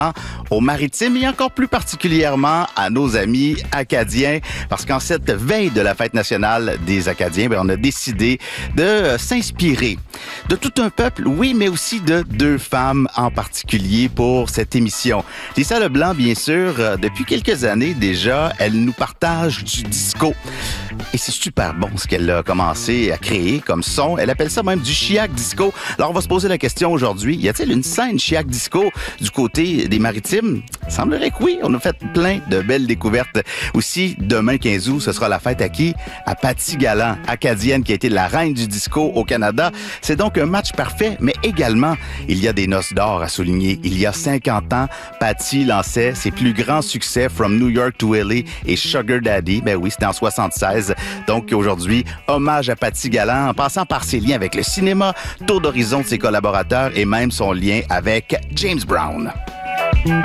aux Maritimes et encore plus particulièrement à nos amis acadiens, parce qu'en cette veille de la fête nationale des Acadiens, on a décidé de s'inspirer de tout un peuple, oui, mais aussi de deux femmes en particulier pour cette émission. Lisa Leblanc, bien sûr, depuis quelques années déjà, elle nous partage du disco. Et c'est super bon ce qu'elle a commencé à créer comme son. Elle appelle ça même du chiac disco. Alors, on va se poser la question aujourd'hui, y a-t-il une scène chiac disco du côté des Maritimes? Il semblerait que oui. On a fait plein de belles découvertes. Aussi, demain 15 août, ce sera la fête à qui? À Patty Galland, acadienne qui a été la reine du disco au Canada. C'est donc un match parfait, mais également, il y a des noces d'or à souligner. Il y a 50 ans, Patty lançait ses plus grands succès From New York to LA et Sugar Daddy. Ben oui, c'était en 76. Donc aujourd'hui, hommage à Patty Galland en passant par ses liens avec le cinéma, tour d'horizon de ses collaborateurs et même son lien avec James Brown.